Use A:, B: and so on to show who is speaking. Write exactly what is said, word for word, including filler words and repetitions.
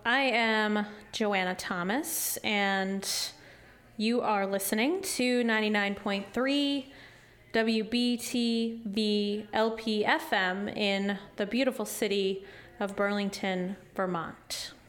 A: I am Joanna Thomas, and you are listening to ninety-nine point three W B T V L P F M in the beautiful city of Burlington, Vermont.